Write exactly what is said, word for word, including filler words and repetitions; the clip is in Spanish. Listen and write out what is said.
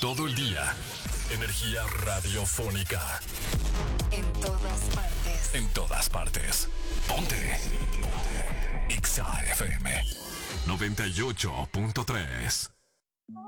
todo el día. Energía radiofónica. En todas partes. En todas partes. Ponte. Ponte. Exa F M noventa y ocho punto tres.